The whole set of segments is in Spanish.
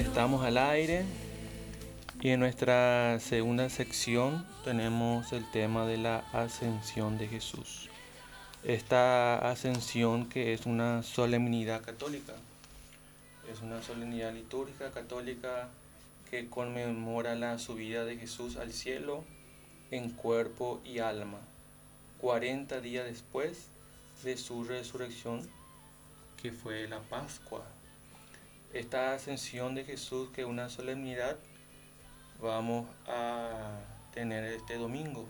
Estamos al aire y en nuestra segunda sección tenemos el tema de la ascensión de Jesús. Esta ascensión que es una solemnidad católica, es una solemnidad litúrgica católica que conmemora la subida de Jesús al cielo en cuerpo y alma, 40 días después de su resurrección, que fue la Pascua. Esta ascensión de Jesús, que es una solemnidad, vamos a tener este domingo.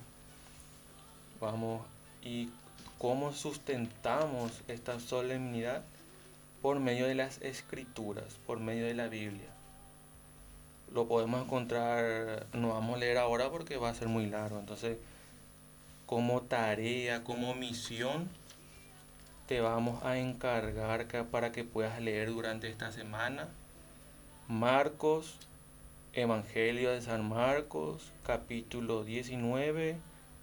Y cómo sustentamos esta solemnidad por medio de las escrituras, por medio de la Biblia. Lo podemos encontrar, no vamos a leer ahora porque va a ser muy largo. Entonces, como tarea, como misión, te vamos a encargar para que puedas leer durante esta semana Marcos, Evangelio de San Marcos, capítulo 19,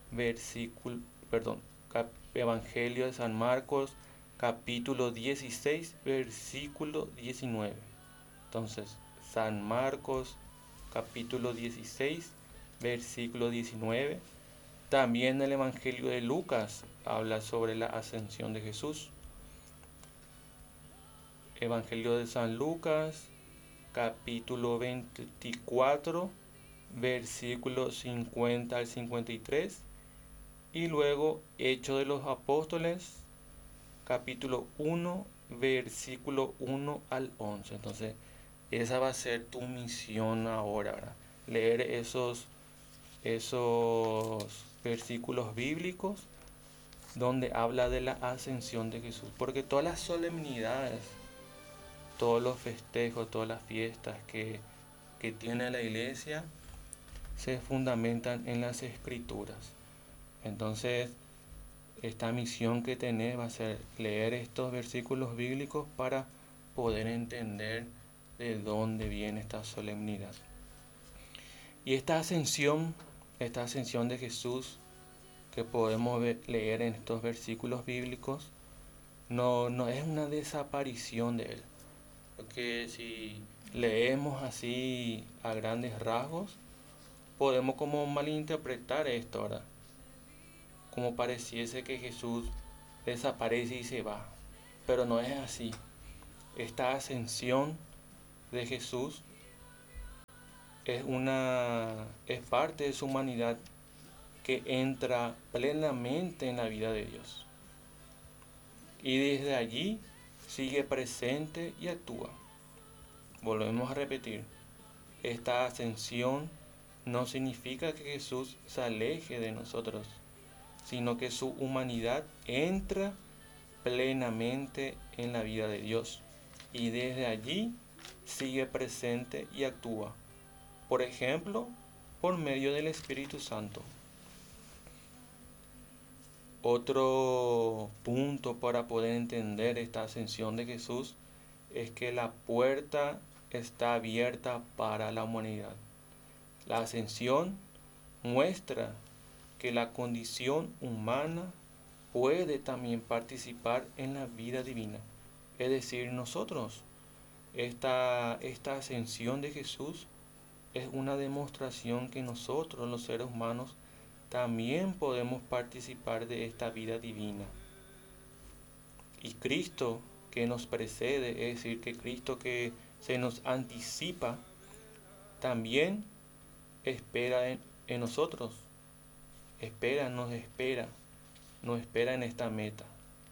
Evangelio de San Marcos, capítulo 16, versículo 19. Entonces, San Marcos, capítulo 16, versículo 19. También el Evangelio de Lucas habla sobre la ascensión de Jesús. Evangelio de San Lucas, capítulo 24, versículos 50 al 53. Y luego Hechos de los Apóstoles, capítulo 1, versículo 1 al 11. Entonces, esa va a ser tu misión ahora, ¿verdad? Leer esos versículos bíblicos donde habla de la ascensión de Jesús. Porque todas las solemnidades, todos los festejos, todas las fiestas que tiene la iglesia se fundamentan en las escrituras. Entonces, esta misión que tenés va a ser leer estos versículos bíblicos para poder entender de dónde viene esta solemnidad. Y esta ascensión de Jesús que podemos leer en estos versículos bíblicos no es una desaparición de él. Porque si leemos así a grandes rasgos, podemos como malinterpretar esto, ¿verdad? Como pareciese que Jesús desaparece y se va. Pero no es así. Esta ascensión de Jesús es parte de su humanidad que entra plenamente en la vida de Dios. Y desde allí sigue presente y actúa. Volvemos a repetir, esta ascensión no significa que Jesús se aleje de nosotros, sino que su humanidad entra plenamente en la vida de Dios y desde allí sigue presente y actúa. Por ejemplo, por medio del Espíritu Santo. Otro punto para poder entender esta ascensión de Jesús es que la puerta está abierta para la humanidad. La ascensión muestra que la condición humana puede también participar en la vida divina. Es decir, nosotros, esta ascensión de Jesús es una demostración que nosotros, los seres humanos, también podemos participar de esta vida divina. Y Cristo que nos precede, es decir, que Cristo que se nos anticipa, también espera en nosotros. Nos espera en esta meta.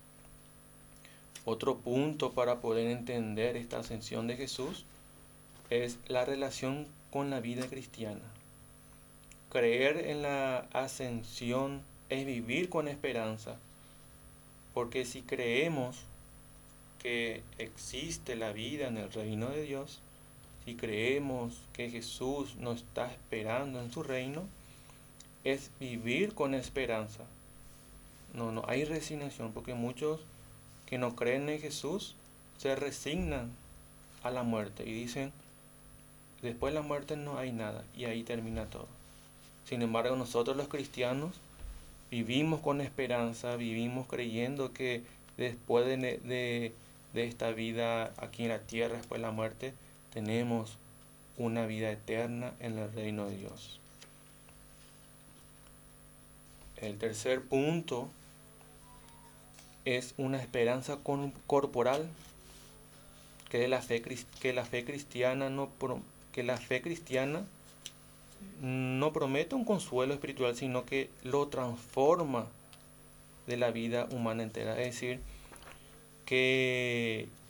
Otro punto para poder entender esta ascensión de Jesús es la relación con la vida cristiana. Creer en la ascensión es vivir con esperanza, porque si creemos que existe la vida en el reino de Dios, si creemos que Jesús nos está esperando en su reino, es vivir con esperanza. No hay resignación, porque muchos que no creen en Jesús se resignan a la muerte y dicen, después de la muerte no hay nada, y ahí termina todo. Sin embargo, nosotros los cristianos vivimos con esperanza, vivimos creyendo que después de esta vida aquí en la tierra, después de la muerte, tenemos una vida eterna en el reino de Dios. El tercer punto es una esperanza corporal que la fe cristiana no promete un consuelo espiritual, sino que lo transforma de la vida humana entera. Es decir, que